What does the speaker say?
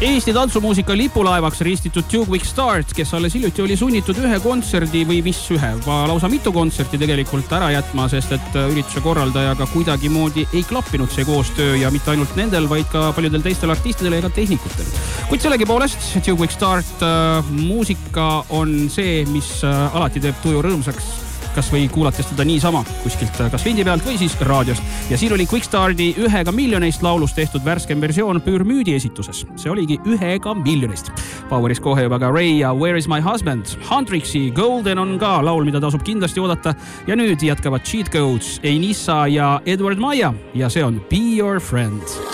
Eesti tantsumuusika lipulaevaks ristitud Two Quick Start, kes alles hiljuti oli sunnitud ühe kontserdi või lausa mitu kontserti tegelikult ära jätma, sest et ürituse korraldajaga kuidagimoodi ei klappinud see koostöö ja mitte ainult nendel, vaid ka paljudel teistel artistidel ja ka tehnikutel. Kuid sellegipoolest Two Quick Start muusika on see, mis alati teeb tuju rõõmsaks, kas või kuulates teda niisama kuskilt kas lindi pealt või siis raadiost. Ja siin oli Quick Starti ühega miljoneist laulust tehtud värskem versioon Pürmüüdi esituses. See oligi ühega miljonist. Poweris kohe juba ka Ray ja Where is my husband? Huntrixi Golden on ka laul, mida tasub kindlasti oodata. Ja nüüd jätkavad Cheat Codes, Einissa ja Edward Maia ja see on Be Your Friend.